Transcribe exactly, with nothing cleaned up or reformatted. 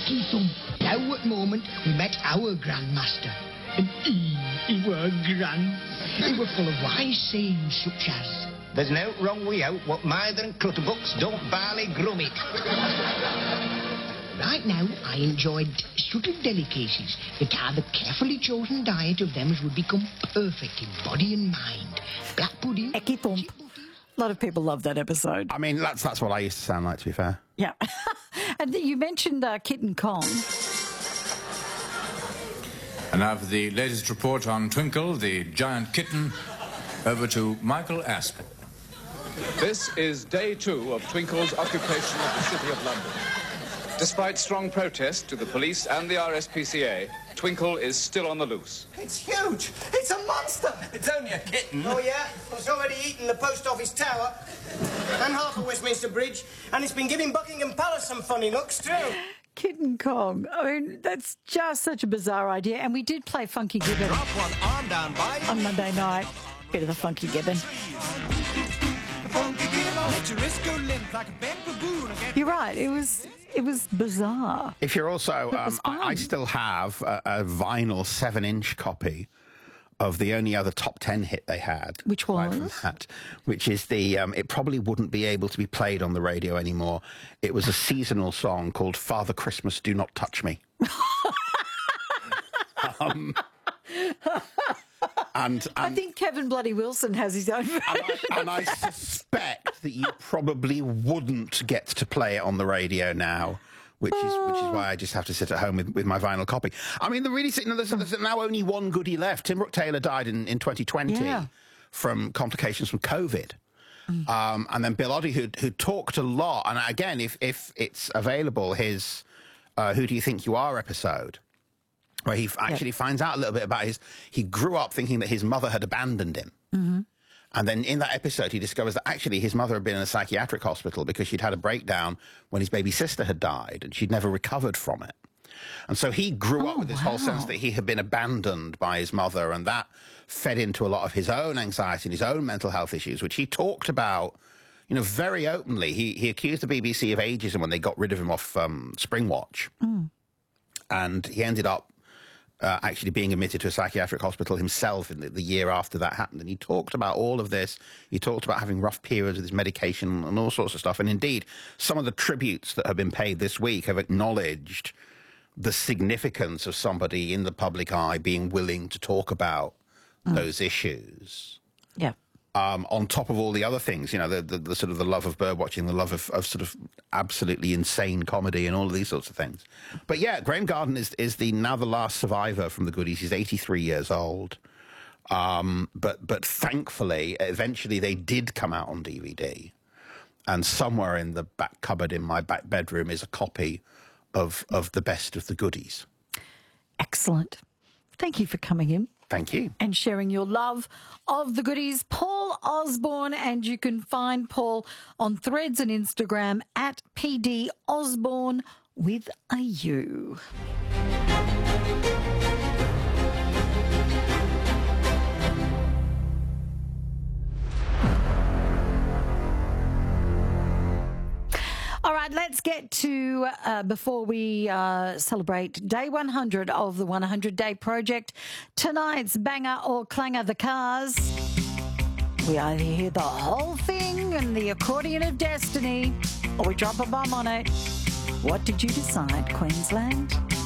Ecky Thump. Now at moment we met our Grandmaster. And he, he were grand. He were full of wise sayings such as, there's no wrong way out what Mither and Clutterbucks don't barley grum it. Right now, I enjoyed subtle delicacies that are the carefully chosen diet of them as would become perfect in body and mind. Black pudding. Ecky Thump. A lot of people love that episode. I mean, that's that's what I used to sound like, to be fair. Yeah. And you mentioned uh, Kitten Kong. And now for the latest report on Twinkle, the giant kitten, over to Michael Aspen. This is day two of Twinkle's occupation of the City of London. Despite strong protest to the police and the R S P C A, Twinkle is still on the loose. It's huge. It's a monster. It's only a kitten. Oh, yeah? It's already eaten the post office tower and half of Westminster Bridge, and it's been giving Buckingham Palace some funny looks, too. Kitten Kong. I mean, that's just such a bizarre idea. And we did play Funky Gibbon Drop one arm down by on Monday night. Bit of the Funky Gibbon. You're right. It was it was bizarre. If you're also, um, was fun. I, I still have a, a vinyl seven-inch copy of the only other top ten hit they had. Which aside from was? that, which is the, um, it probably wouldn't be able to be played on the radio anymore. It was a seasonal song called Father Christmas, Do Not Touch Me. um, and, and I think Kevin Bloody Wilson has his own version. And I, and I suspect that you probably wouldn't get to play it on the radio now, which is which is why I just have to sit at home with, with my vinyl copy. I mean, the really you know, there's, there's now only one goodie left. Tim Brooke Taylor died in, in twenty twenty Yeah. from complications from COVID. Mm. Um, and then Bill Oddie, who who talked a lot. And again, if if it's available, his uh, Who Do You Think You Are episode, where he actually yeah. finds out a little bit about his... He grew up thinking that his mother had abandoned him. Mm-hmm. And then in that episode, he discovers that actually his mother had been in a psychiatric hospital because she'd had a breakdown when his baby sister had died, and she'd never recovered from it. And so he grew oh, up with this wow. whole sense that he had been abandoned by his mother, and that fed into a lot of his own anxiety and his own mental health issues, which he talked about, you know, very openly. He, he accused the B B C of ageism when they got rid of him off um, Springwatch. Mm. And he ended up Uh, actually being admitted to a psychiatric hospital himself in the, the year after that happened. And he talked about all of this. He talked about having rough periods with his medication and all sorts of stuff. And indeed, some of the tributes that have been paid this week have acknowledged the significance of somebody in the public eye being willing to talk about mm. those issues. Yeah. Um, on top of all the other things, you know, the, the, the sort of the love of bird watching, the love of, of sort of absolutely insane comedy and all of these sorts of things. But yeah, Graham Garden is, is the now the last survivor from the Goodies. He's eighty-three years old. Um, but, but thankfully, eventually they did come out on D V D. And somewhere in the back cupboard in my back bedroom is a copy of, of the best of the Goodies. Excellent. Thank you for coming in. Thank you. And sharing your love of the Goodies. Paul Osborne, and you can find Paul on Threads and Instagram at P D Osborne with a U. All right, let's get to, uh, before we uh, celebrate day one hundred of the one hundred day project, tonight's banger or clanger, the Cars. We either hear the whole thing and the accordion of destiny, or we drop a bomb on it. What did you decide, Queensland?